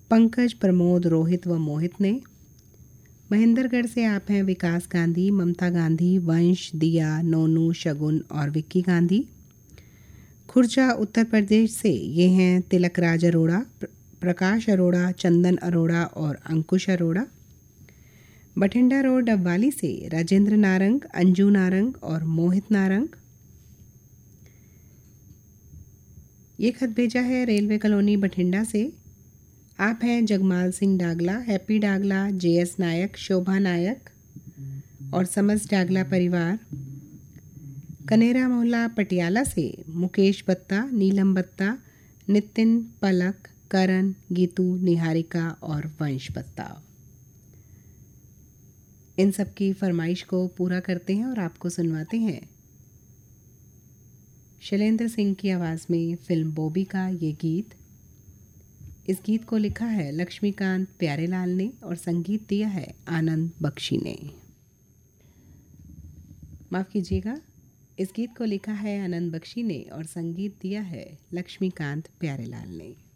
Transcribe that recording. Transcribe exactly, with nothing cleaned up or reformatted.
पंकज, प्रमोद, रोहित व मोहित ने। महेंद्रगढ़ से आप हैं विकास गांधी, ममता गांधी, वंश, दिया, नोनू, शगुन और विक्की गांधी। खुर्जा उत्तर प्रदेश से ये हैं तिलक राज अरोड़ा, प्रकाश अरोड़ा, चंदन अरोड़ा और अंकुश अरोड़ा। बठिंडा रोड डबवाली से राजेंद्र नारंग, अंजू नारंग और मोहित नारंग। ये खत भेजा है रेलवे कॉलोनी बठिंडा से। आप हैं जगमाल सिंह डागला, हैप्पी डागला, जे एस नायक, शोभा नायक और समझ डागला परिवार। कनेरा मोहल्ला पटियाला से मुकेश बत्ता, नीलम बत्ता, नितिन, पलक, करण, गीतू, निहारिका और वंश बत्ता। इन सब की फरमाइश को पूरा करते हैं और आपको सुनवाते हैं शैलेंद्र सिंह की आवाज़ में फिल्म बॉबी का ये गीत। इस गीत को लिखा है लक्ष्मीकांत प्यारेलाल ने और संगीत दिया है आनंद बख्शी ने। माफ़ कीजिएगा, इस गीत को लिखा है आनंद बख्शी ने और संगीत दिया है लक्ष्मीकांत प्यारेलाल ने।